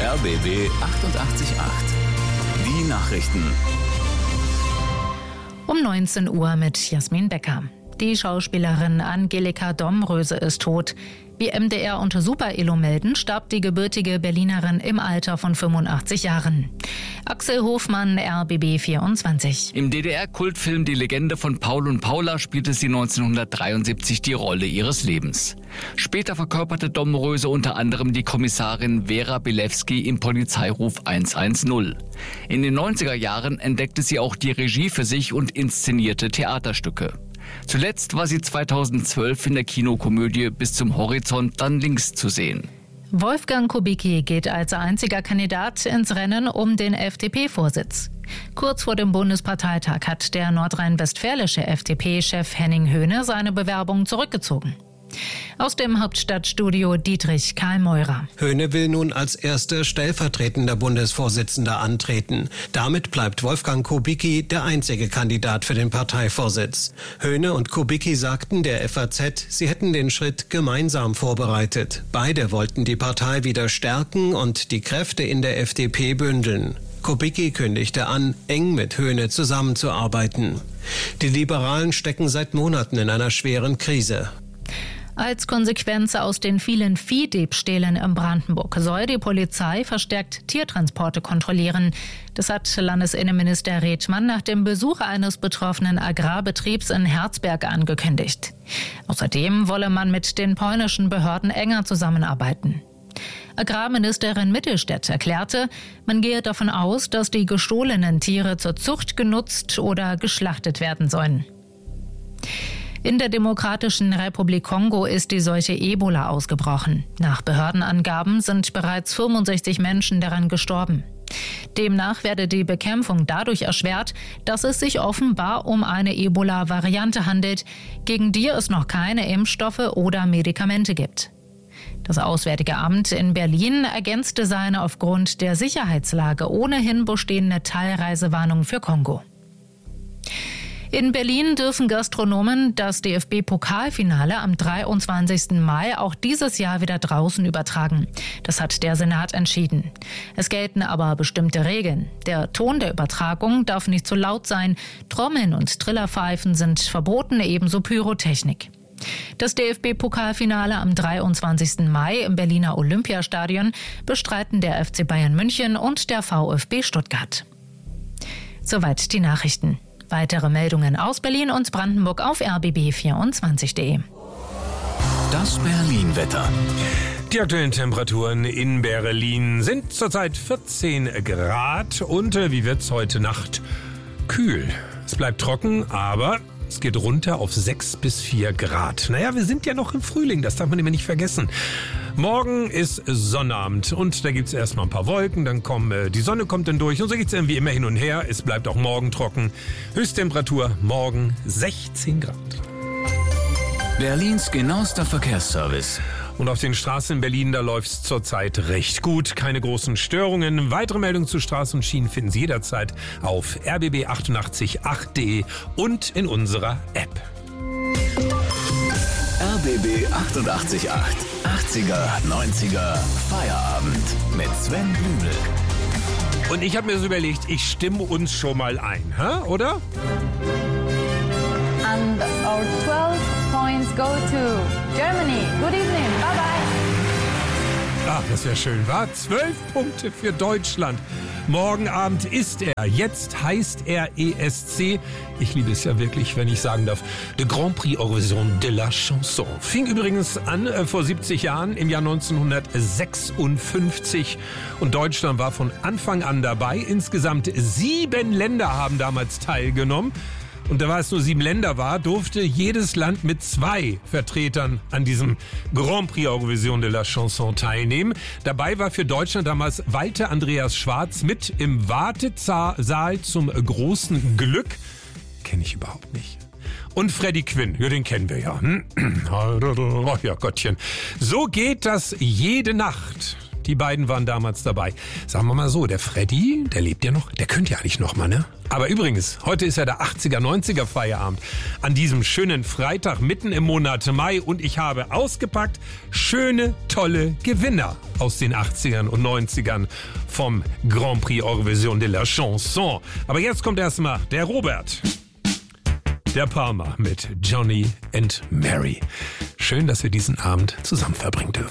RBB 888. Die Nachrichten. Um 19 Uhr mit Jasmin Becker. Die Schauspielerin Angelika Domröse ist tot. Wie MDR und Super Elo melden, starb die gebürtige Berlinerin im Alter von 85 Jahren. Axel Hofmann, RBB 24. Im DDR-Kultfilm Die Legende von Paul und Paula spielte sie 1973 die Rolle ihres Lebens. Später verkörperte Domröse unter anderem die Kommissarin Vera Bilewski im Polizeiruf 110. In den 90er Jahren entdeckte sie auch die Regie für sich und inszenierte Theaterstücke. Zuletzt war sie 2012 in der Kinokomödie Bis zum Horizont dann links zu sehen. Wolfgang Kubicki geht als einziger Kandidat ins Rennen um den FDP-Vorsitz. Kurz vor dem Bundesparteitag hat der nordrhein-westfälische FDP-Chef Henning Höhne seine Bewerbung zurückgezogen. Aus dem Hauptstadtstudio Dietrich Karl Meurer. Höhne will nun als erster stellvertretender Bundesvorsitzender antreten. Damit bleibt Wolfgang Kubicki der einzige Kandidat für den Parteivorsitz. Höhne und Kubicki sagten der FAZ, sie hätten den Schritt gemeinsam vorbereitet. Beide wollten die Partei wieder stärken und die Kräfte in der FDP bündeln. Kubicki kündigte an, eng mit Höhne zusammenzuarbeiten. Die Liberalen stecken seit Monaten in einer schweren Krise. Als Konsequenz aus den vielen Viehdiebstählen in Brandenburg soll die Polizei verstärkt Tiertransporte kontrollieren. Das hat Landesinnenminister Redmann nach dem Besuch eines betroffenen Agrarbetriebs in Herzberg angekündigt. Außerdem wolle man mit den polnischen Behörden enger zusammenarbeiten. Agrarministerin Mittelstädt erklärte, man gehe davon aus, dass die gestohlenen Tiere zur Zucht genutzt oder geschlachtet werden sollen. In der Demokratischen Republik Kongo ist die Seuche Ebola ausgebrochen. Nach Behördenangaben sind bereits 65 Menschen daran gestorben. Demnach werde die Bekämpfung dadurch erschwert, dass es sich offenbar um eine Ebola-Variante handelt, gegen die es noch keine Impfstoffe oder Medikamente gibt. Das Auswärtige Amt in Berlin ergänzte seine aufgrund der Sicherheitslage ohnehin bestehende Teilreisewarnung für Kongo. In Berlin dürfen Gastronomen das DFB-Pokalfinale am 23. Mai auch dieses Jahr wieder draußen übertragen. Das hat der Senat entschieden. Es gelten aber bestimmte Regeln. Der Ton der Übertragung darf nicht zu laut sein. Trommeln und Trillerpfeifen sind verboten, ebenso Pyrotechnik. Das DFB-Pokalfinale am 23. Mai im Berliner Olympiastadion bestreiten der FC Bayern München und der VfB Stuttgart. Soweit die Nachrichten. Weitere Meldungen aus Berlin und Brandenburg auf rbb24.de. Das Berlin-Wetter. Die aktuellen Temperaturen in Berlin sind zurzeit 14 Grad und wie wird's heute Nacht? Kühl. Es bleibt trocken, aber es geht runter auf 6 bis 4 Grad. Naja, wir sind ja noch im Frühling, das darf man immer nicht vergessen. Morgen ist Sonnabend und da gibt's erstmal ein paar Wolken, dann die Sonne kommt dann durch und so geht's irgendwie immer hin und her. Es bleibt auch morgen trocken. Höchsttemperatur morgen 16 Grad. Berlins genauester Verkehrsservice. Und auf den Straßen in Berlin, da läuft's zurzeit recht gut. Keine großen Störungen. Weitere Meldungen zu Straßen und Schienen finden Sie jederzeit auf rbb888.de und in unserer App. RBB 888. 80er, 90er, Feierabend mit Sven Blümel. Und ich habe mir so überlegt, ich stimme uns schon mal ein, oder? And our 12 points go to Germany. Good evening. Bye bye. Ach, das wäre schön, wa? 12 Punkte für Deutschland. Morgen Abend ist er. Jetzt heißt er ESC. Ich liebe es ja wirklich, wenn ich sagen darf. Le Grand Prix Eurovision de la Chanson. Fing übrigens an vor 70 Jahren, im Jahr 1956. Und Deutschland war von Anfang an dabei. Insgesamt 7 Länder haben damals teilgenommen. Und da war es nur 7 Länder war, durfte jedes Land mit 2 Vertretern an diesem Grand Prix Eurovision de la Chanson teilnehmen. Dabei war für Deutschland damals Walter Andreas Schwarz mit im Wartesaal zum großen Glück. Kenne ich überhaupt nicht. Und Freddie Quinn, ja, den kennen wir ja. Oh ja, Gottchen. So geht das jede Nacht. Die beiden waren damals dabei. Sagen wir mal so, der Freddy, der lebt ja noch, der könnte ja eigentlich noch mal, ne? Aber übrigens, heute ist ja der 80er, 90er Feierabend. An diesem schönen Freitag mitten im Monat Mai. Und ich habe ausgepackt schöne, tolle Gewinner aus den 80ern und 90ern vom Grand Prix Eurovision de la Chanson. Aber jetzt kommt erstmal der Robert. Der Palmer mit Johnny and Mary. Schön, dass wir diesen Abend zusammen verbringen dürfen.